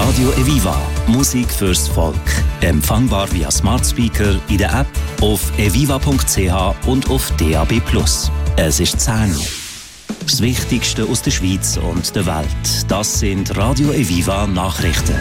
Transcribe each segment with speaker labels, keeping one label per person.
Speaker 1: Radio Eviva. Musik fürs Volk. Empfangbar via Smart Speaker in der App, auf eviva.ch und auf DAB+. Es ist 10 Uhr. Das Wichtigste aus der Schweiz und der Welt. Das sind Radio Eviva Nachrichten.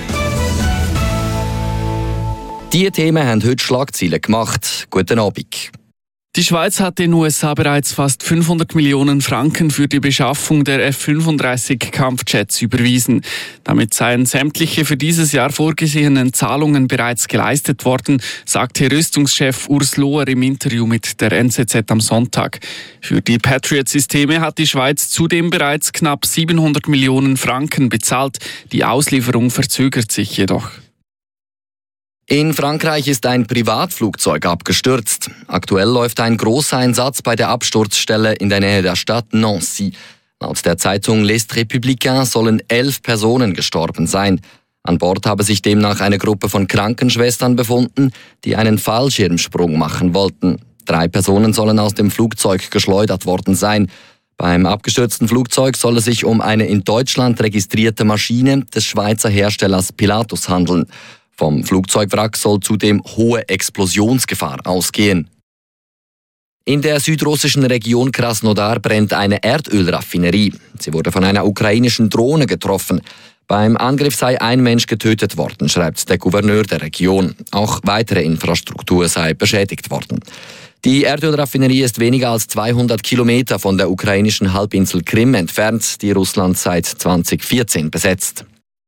Speaker 2: Diese Themen haben heute Schlagzeilen gemacht. Guten Abend.
Speaker 3: Die Schweiz hat den USA bereits fast 500 Millionen Franken für die Beschaffung der F-35-Kampfjets überwiesen. Damit seien sämtliche für dieses Jahr vorgesehenen Zahlungen bereits geleistet worden, sagte Rüstungschef Urs Lohr im Interview mit der NZZ am Sonntag. Für die Patriot-Systeme hat die Schweiz zudem bereits knapp 700 Millionen Franken bezahlt. Die Auslieferung verzögert sich jedoch.
Speaker 2: In Frankreich ist ein Privatflugzeug abgestürzt. Aktuell läuft ein Großeinsatz bei der Absturzstelle in der Nähe der Stadt Nancy. Laut der Zeitung Les Républicains sollen 11 Personen gestorben sein. An Bord habe sich demnach eine Gruppe von Krankenschwestern befunden, die einen Fallschirmsprung machen wollten. 3 Personen sollen aus dem Flugzeug geschleudert worden sein. Beim abgestürzten Flugzeug soll es sich um eine in Deutschland registrierte Maschine des Schweizer Herstellers Pilatus handeln. Vom Flugzeugwrack soll zudem hohe Explosionsgefahr ausgehen. In der südrussischen Region Krasnodar brennt eine Erdölraffinerie. Sie wurde von einer ukrainischen Drohne getroffen. Beim Angriff sei ein Mensch getötet worden, schreibt der Gouverneur der Region. Auch weitere Infrastruktur sei beschädigt worden. Die Erdölraffinerie ist weniger als 200 Kilometer von der ukrainischen Halbinsel Krim entfernt, die Russland seit 2014 besetzt.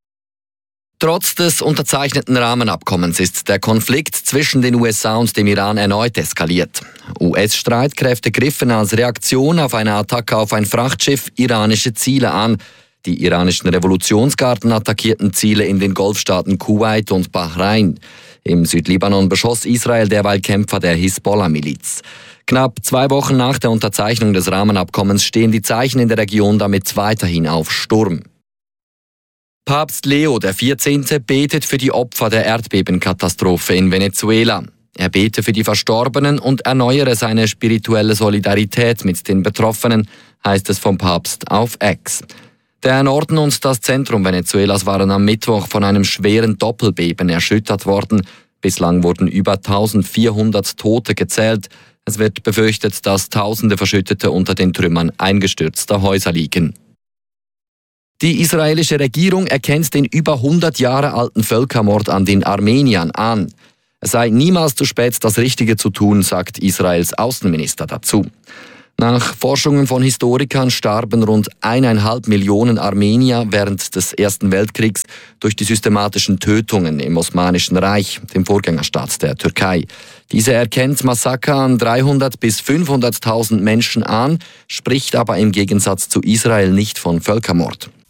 Speaker 2: Trotz des unterzeichneten Rahmenabkommens ist der Konflikt zwischen den USA und dem Iran erneut eskaliert. US-Streitkräfte griffen als Reaktion auf eine Attacke auf ein Frachtschiff iranische Ziele an. Die iranischen Revolutionsgarden attackierten Ziele in den Golfstaaten Kuwait und Bahrain. Im Südlibanon beschoss Israel derweil Kämpfer der Hisbollah-Miliz. Knapp 2 Wochen nach der Unterzeichnung des Rahmenabkommens stehen die Zeichen in der Region damit weiterhin auf Sturm. Papst Leo XIV. Betet für die Opfer der Erdbebenkatastrophe in Venezuela. Er bete für die Verstorbenen und erneuere seine spirituelle Solidarität mit den Betroffenen, heißt es vom Papst auf X. Der Norden und das Zentrum Venezuelas waren am Mittwoch von einem schweren Doppelbeben erschüttert worden. Bislang wurden über 1400 Tote gezählt. Es wird befürchtet, dass Tausende Verschüttete unter den Trümmern eingestürzter Häuser liegen. Die israelische Regierung erkennt den über 100 Jahre alten Völkermord an den Armeniern an. Es sei niemals zu spät, das Richtige zu tun, sagt Israels Außenminister dazu. Nach Forschungen von Historikern starben rund 1,5 Millionen Armenier während des Ersten Weltkriegs durch die systematischen Tötungen im Osmanischen Reich, dem Vorgängerstaat der Türkei. Diese erkennt Massaker an 300.000 bis 500.000 Menschen an, spricht aber im Gegensatz zu Israel nicht von Völkermord.